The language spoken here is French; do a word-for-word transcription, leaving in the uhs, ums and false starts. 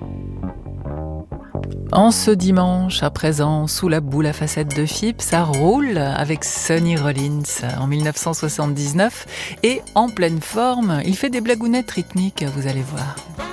En ce dimanche, à présent, sous la boule à facettes de Fipe, ça roule avec Sonny Rollins en dix-neuf cent soixante-dix-neuf et en pleine forme, il fait des blagounettes rythmiques, vous allez voir.